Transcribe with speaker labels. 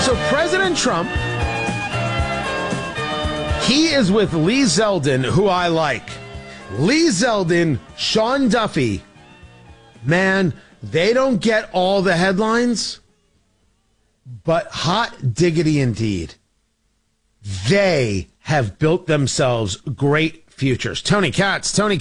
Speaker 1: So President Trump, he is with Lee Zeldin, who I like. Lee Zeldin, Sean Duffy. Man, they don't get all the headlines, but hot diggity indeed. They have built themselves great futures. Tony Katz.